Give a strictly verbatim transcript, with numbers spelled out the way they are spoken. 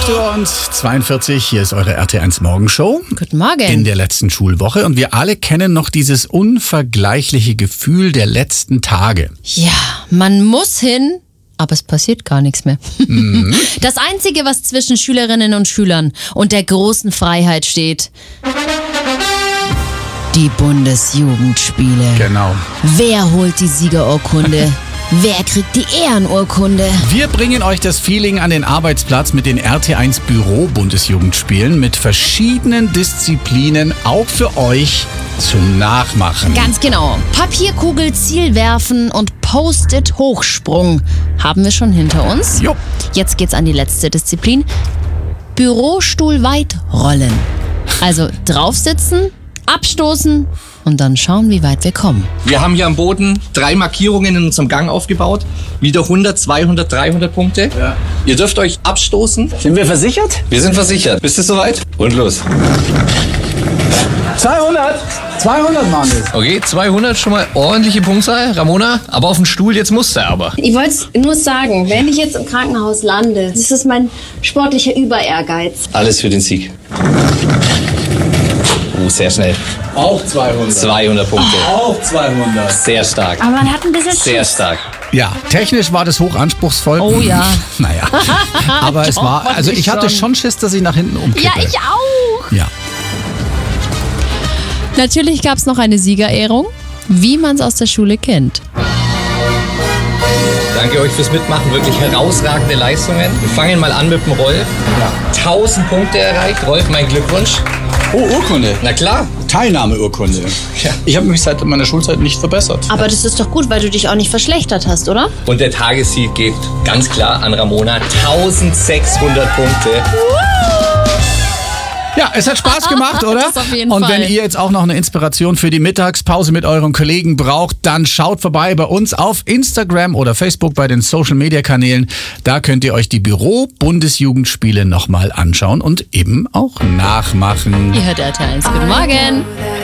acht Uhr und zweiundvierzig, hier ist eure R T eins Morgenshow. Guten Morgen. In der letzten Schulwoche und wir alle kennen noch dieses unvergleichliche Gefühl der letzten Tage. Ja, man muss hin, aber es passiert gar nichts mehr. Mhm. Das Einzige, was zwischen Schülerinnen und Schülern und der großen Freiheit steht: die Bundesjugendspiele. Genau. Wer holt die Siegerurkunde? Wer kriegt die Ehrenurkunde? Wir bringen euch das Feeling an den Arbeitsplatz mit den R T eins Büro-Bundesjugendspielen mit verschiedenen Disziplinen, auch für euch zum Nachmachen. Ganz genau. Papierkugel, Zielwerfen und Post-it-Hochsprung haben wir schon hinter uns. Jo. Jetzt geht's an die letzte Disziplin: Bürostuhl weit rollen. Also draufsitzen, abstoßen und dann schauen, wie weit wir kommen. Wir haben hier am Boden drei Markierungen in unserem Gang aufgebaut. Wieder hundert, zweihundert, dreihundert Punkte. Ja. Ihr dürft euch abstoßen. Sind wir versichert? Wir sind versichert. Bist du soweit? Und los. zweihundert! zweihundert machen wir. Okay, zweihundert, schon mal ordentliche Punktzahl. Ramona, aber auf den Stuhl, jetzt musst du aber. Ich wollte nur sagen, wenn ich jetzt im Krankenhaus lande, das ist mein sportlicher Überehrgeiz. Alles für den Sieg. Uh, sehr schnell. Auch zweihundert. zweihundert Punkte. Auch zweihundert. Sehr stark. Aber man hat ein bisschen Sehr Schiss. stark. Ja, technisch war das hochanspruchsvoll. Oh ja. Naja, aber es Doch, war, also ich hatte schon. schon Schiss, dass ich nach hinten umkippe. Ja, ich auch. Ja. Natürlich gab's noch eine Siegerehrung, wie man es aus der Schule kennt. Danke euch fürs Mitmachen, wirklich herausragende Leistungen. Wir fangen mal an mit dem Rolf. tausend Punkte erreicht. Rolf, mein Glückwunsch. Oh, Urkunde. Na klar. Teilnahmeurkunde. Ja. Ich habe mich seit meiner Schulzeit nicht verbessert. Aber das ist doch gut, weil du dich auch nicht verschlechtert hast, oder? Und der Tagessieg geht ganz klar an Ramona. eintausendsechshundert Punkte. Ja, es hat Spaß gemacht, oder? Das auf jeden Und Fall. wenn ihr jetzt auch noch eine Inspiration für die Mittagspause mit euren Kollegen braucht, dann schaut vorbei bei uns auf Instagram oder Facebook bei den Social-Media-Kanälen. Da könnt ihr euch die Büro-Bundesjugendspiele nochmal anschauen und eben auch nachmachen. Ihr hört R T eins. Guten Morgen.